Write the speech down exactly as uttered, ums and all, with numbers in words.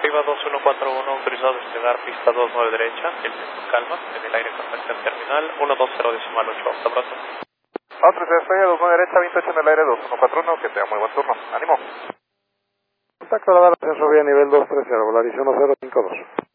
arriba dos uno cuatro uno, autorizado a despegar pista dos nueve derecha, el calma, en el aire contacto en terminal, uno dos cero decimal ocho, hasta pronto. Autorizado despegue dos nueve derecha, veintiocho en el aire, dos uno cuatro uno, que tenga muy buen turno, ánimo. Contacto radar, ascenso vía nivel dos tres cero, Volaris uno cero cinco dos.